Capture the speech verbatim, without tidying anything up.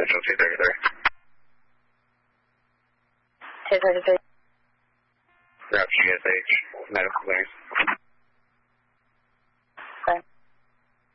Central two thirty-three. two thirty-three. Route G S H, medical clearance.